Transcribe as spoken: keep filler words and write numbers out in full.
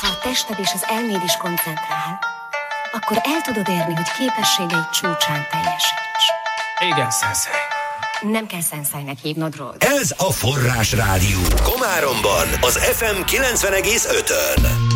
a tested és az elméd is koncentrál, akkor el tudod érni, hogy képességeid csúcsán teljesíts. Igen, Sensei. Nem kell Senseinek hívnod, Rod. Ez a Forrás Rádió. Komáromban az ef em kilencven egész ötön.